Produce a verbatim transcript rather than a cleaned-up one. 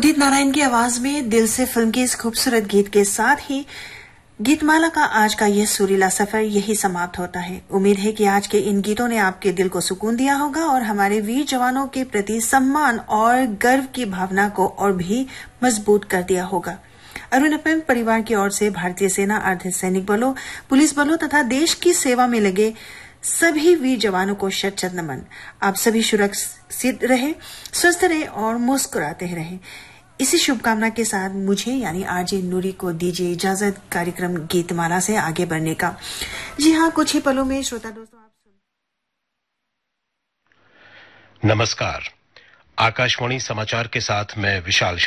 उदित नारायण की आवाज में दिल से फिल्म के इस खूबसूरत गीत के साथ ही गीतमाला का आज का यह सुरीला सफर यही समाप्त होता है। उम्मीद है कि आज के इन गीतों ने आपके दिल को सुकून दिया होगा और हमारे वीर जवानों के प्रति सम्मान और गर्व की भावना को और भी मजबूत कर दिया होगा। अरुण एफएम परिवार की ओर से भारतीय सेना, अर्धसैनिक बलों, पुलिस बलों तथा देश की सेवा में लगे सभी वीर जवानों को शत शत नमन। आप सभी सुरक्षित रहे, स्वस्थ रहे और मुस्कुराते रहे। इसी शुभकामना के साथ मुझे यानी आरजे नूरी को दीजिए इजाजत कार्यक्रम गीतमाला से आगे बढ़ने का। जी हाँ, कुछ ही पलों में श्रोता दोस्तों आप सुन... नमस्कार, आकाशवाणी समाचार के साथ मैं विशाल